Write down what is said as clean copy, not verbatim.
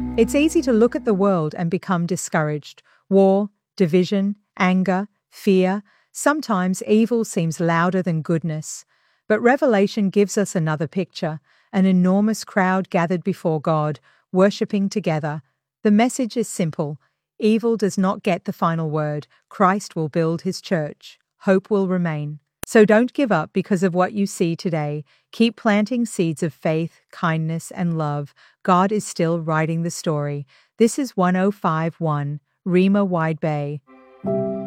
It's easy to look at the world and become discouraged. War, division, anger, fear. Sometimes evil seems louder than goodness. But Revelation gives us another picture, an enormous crowd gathered before God, worshipping together. The message is simple. Evil does not get the final word. Christ will build his church. Hope will remain. So don't give up because of what you see today. Keep planting seeds of faith, kindness, and love. God is still writing the story. This is 105.1 Rima Wide Bay.